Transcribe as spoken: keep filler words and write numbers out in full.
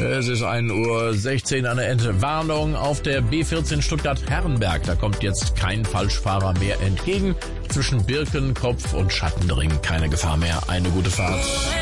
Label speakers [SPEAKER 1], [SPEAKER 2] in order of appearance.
[SPEAKER 1] Es ist ein Uhr sechzehn an der Ente. Warnung auf der B vierzehn Stuttgart-Herrenberg. Da kommt jetzt kein Falschfahrer mehr entgegen. Zwischen Birken, Kopf und Schattenring keine Gefahr mehr. Eine gute Fahrt.